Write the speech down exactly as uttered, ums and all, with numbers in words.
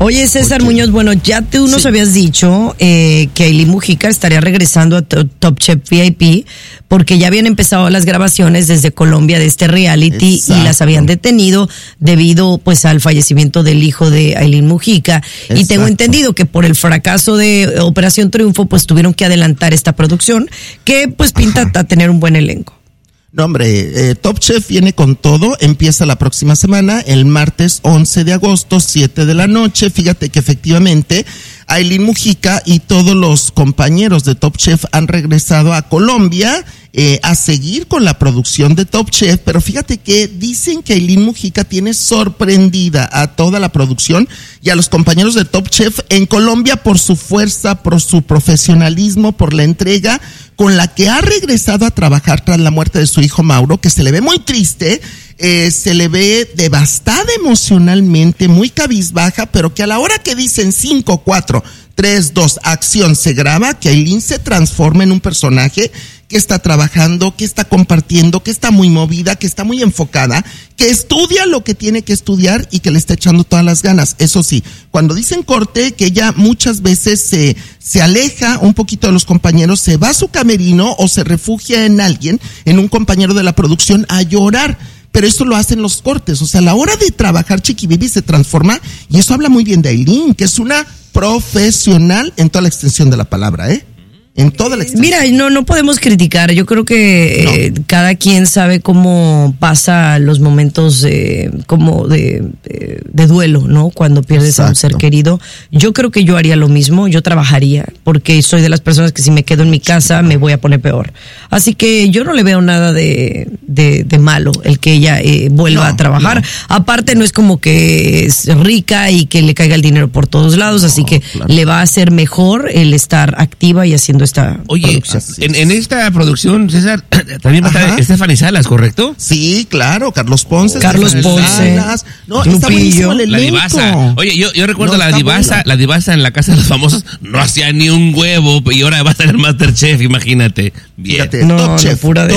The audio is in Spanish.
Oye, César Porque... Muñoz, bueno, ya tú nos sí. habías dicho eh, que Aileen Mujica estaría regresando a Top Chef V I P porque ya habían empezado las grabaciones desde Colombia de este reality. Exacto. Y las habían detenido debido pues al fallecimiento del hijo de Aileen Mujica. Exacto. Y tengo entendido que por el fracaso de Operación Triunfo pues tuvieron que adelantar esta producción que pues pinta Ajá. a tener un buen elenco. No, hombre, eh, Top Chef viene con todo, empieza la próxima semana, el martes once de agosto, siete de la noche. Fíjate que efectivamente Aileen Mujica y todos los compañeros de Top Chef han regresado a Colombia eh, a seguir con la producción de Top Chef, pero fíjate que dicen que Aileen Mujica tiene sorprendida a toda la producción y a los compañeros de Top Chef en Colombia por su fuerza, por su profesionalismo, por la entrega con la que ha regresado a trabajar tras la muerte de su hijo Mauro, que se le ve muy triste, eh, se le ve devastada emocionalmente, muy cabizbaja, pero que a la hora que dicen cinco, cuatro, tres, dos, acción, se graba, que Aileen se transforma en un personaje que está trabajando, que está compartiendo, que está muy movida, que está muy enfocada, que estudia lo que tiene que estudiar y que le está echando todas las ganas. Eso sí, cuando dicen corte, que ella muchas veces se, se aleja un poquito de los compañeros, se va a su camerino o se refugia en alguien, en un compañero de la producción a llorar. Pero eso lo hacen los cortes, o sea, a la hora de trabajar Chiquibaby se transforma, y eso habla muy bien de Aileen, que es una profesional en toda la extensión de la palabra, ¿eh? En toda la extensión. Mira, no, no podemos criticar. Yo creo que no. eh, cada quien sabe cómo pasa los momentos eh, como de, de, de duelo, ¿no? Cuando pierdes Exacto. a un ser querido. Yo creo que yo haría lo mismo. Yo trabajaría, porque soy de las personas que si me quedo en mi casa me voy a poner peor. Así que yo no le veo nada de, de, de malo el que ella eh, vuelva no, a trabajar. No. Aparte, no es como que es rica y que le caiga el dinero por todos lados, no, así que claro. le va a hacer mejor el estar activa y haciendo esta Oye, producción. En, en esta producción, César, también va a estar Stephanie Salas, ¿correcto? Sí, claro, Carlos Ponce. Carlos Ponce. Salas. No, está buenísimo el elenco. La Divasa. Oye, yo, yo recuerdo no, la Divasa, bueno. la Divasa en la Casa de los Famosos no hacía ni un huevo y ahora va a estar en Masterchef, imagínate. Bien. Fíjate, no, Top no, Chef. Pura de